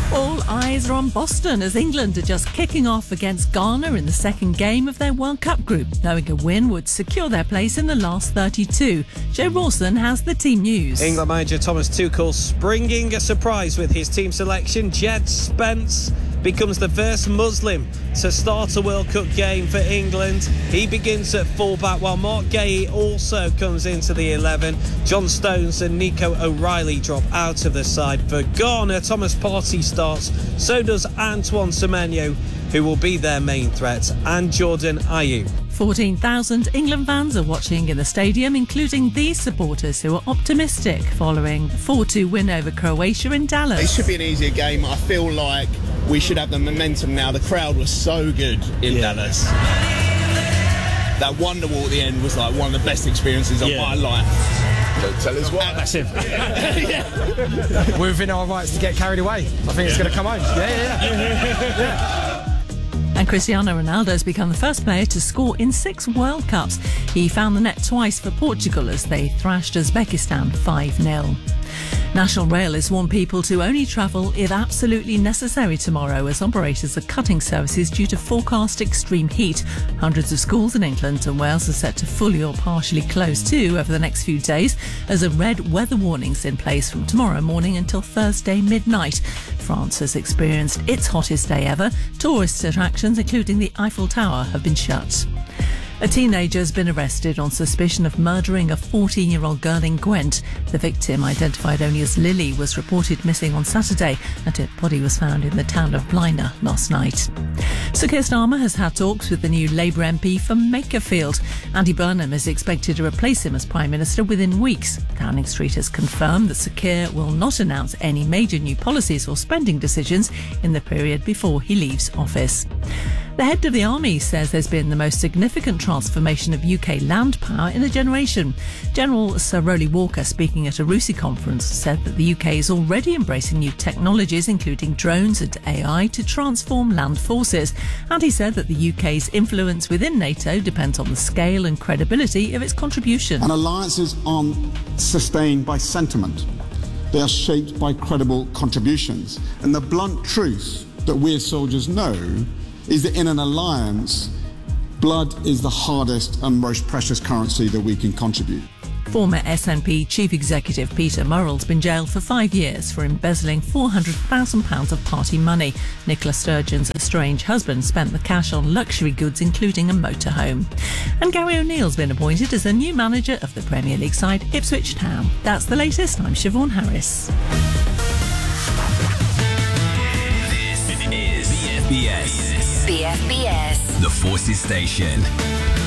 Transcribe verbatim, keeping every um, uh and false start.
All eyes are on Boston as England are just kicking off against Ghana in the second game of their World Cup group, knowing a win would secure their place in the last thirty-two. Joe Rawson has the team news. England manager Thomas Tuchel springing a surprise with his team selection. Jed Spence becomes the first Muslim to start a World Cup game for England. He begins at fullback while Mark Gay also comes into the eleven. John Stones and Nico O'Reilly drop out of the side. For Ghana, Thomas Partey starts, so does Antoine Semenyo, who will be their main threat, and Jordan Ayew. fourteen thousand England fans are watching in the stadium, including these supporters who are optimistic following a four two win over Croatia in Dallas. It should be an easier game. I feel like we should have the momentum now. The crowd was so good in yeah. Dallas. That wonder wall at the end was like one of the best experiences of yeah. my life. Don't tell us what. That's him. We're within our rights to get carried away. I think yeah. it's going to come home. Yeah, yeah, yeah. yeah. And Cristiano Ronaldo has become the first player to score in six World Cups. He found the net twice for Portugal as they thrashed Uzbekistan five nil. National Rail has warned people to only travel if absolutely necessary tomorrow as operators are cutting services due to forecast extreme heat. Hundreds of schools in England and Wales are set to fully or partially close too over the next few days as a red weather warning's in place from tomorrow morning until Thursday midnight. France has experienced its hottest day ever. Tourist attractions, including the Eiffel Tower, have been shut. A teenager has been arrested on suspicion of murdering a fourteen-year-old girl in Gwent. The victim, identified only as Lily, was reported missing on Saturday and her body was found in the town of Blaina last night. Sir Keir Starmer has had talks with the new Labour M P for Makerfield. Andy Burnham is expected to replace him as Prime Minister within weeks. Downing Street has confirmed that Sir Keir will not announce any major new policies or spending decisions in the period before he leaves office. The head of the army says there's been the most significant transformation of U K land power in a generation. General Sir Rowley Walker, speaking at a RUSI conference, said that the U K is already embracing new technologies, including drones and A I, to transform land forces. And he said that the U K's influence within NATO depends on the scale and credibility of its contribution. And alliances aren't sustained by sentiment. They are shaped by credible contributions. And the blunt truth that we as soldiers know is that in an alliance, blood is the hardest and most precious currency that we can contribute. Former S N P Chief Executive Peter Murrell's been jailed for five years for embezzling four hundred thousand pounds of party money. Nicola Sturgeon's estranged husband spent the cash on luxury goods, including a motorhome. And Gary O'Neill's been appointed as the new manager of the Premier League side Ipswich Town. That's the latest. I'm Siobhan Harris. This is B F B S. B F B S. The Forces Station.